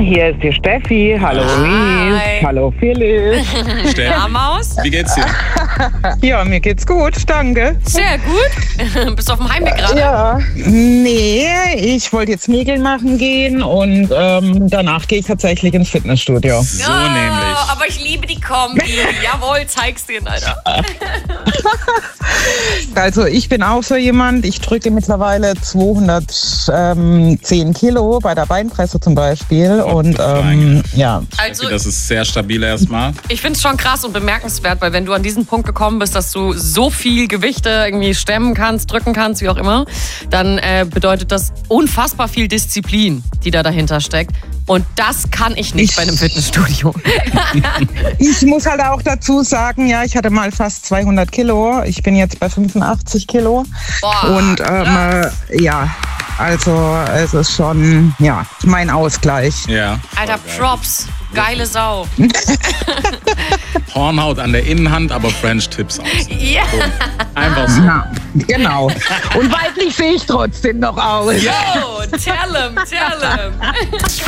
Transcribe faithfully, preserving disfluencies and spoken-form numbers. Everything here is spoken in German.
hier ist die Steffi. Hallo Hi. Luis. Hallo Philipp. Steffi, Ja, Maus? wie geht's dir? Ja, mir geht's gut, danke. Sehr gut. Bist du auf dem Heimweg gerade? Ja, nee, ich wollte jetzt Nägel machen gehen und ähm, danach gehe ich tatsächlich ins Fitnessstudio. So Oh, nämlich. aber ich liebe die Kombi. Jawohl, zeig's dir, Alter. Also ich bin auch so jemand, ich drücke mittlerweile zweihundertzehn Kilo bei der Beinpresse zum Beispiel und ähm, ja. Also, Das ist sehr stabil erstmal. ich find's schon krass und bemerkenswert, weil wenn du an diesen Punkt gekommen bist, dass du so viel Gewichte irgendwie stemmen kannst, drücken kannst, wie auch immer, dann äh, bedeutet das unfassbar viel Disziplin, die da dahinter steckt. Und das kann ich nicht Ich- bei einem Fitnessstudio. Ich muss halt auch dazu sagen, ja, ich hatte mal fast zweihundert Kilo, ich bin jetzt bei fünfundachtzig Kilo Boah, und ähm, äh, ja, also es ist schon, ja, mein Ausgleich. Ja. Alter, Voll geil. Props. Geile Sau. Hornhaut an der Innenhand, aber French Tips aus. Ja. Einfach so. Ja, genau. Und weiblich sehe ich trotzdem noch aus. Oh, tell him, tell him.